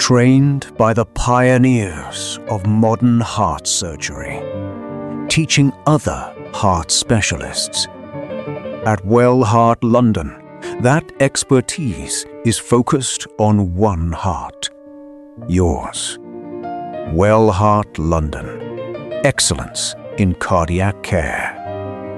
Trained by the pioneers of modern heart surgery, teaching other heart specialists. At Well Heart London, that expertise is focused on one heart, yours. Well Heart London, excellence in cardiac care.